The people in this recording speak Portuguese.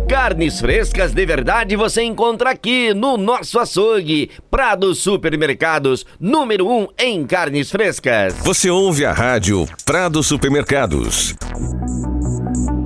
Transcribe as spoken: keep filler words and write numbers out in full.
Carnes frescas de verdade você encontra aqui no nosso açougue. Prado Supermercados, número um em carnes frescas. Você ouve a rádio Prado Supermercados.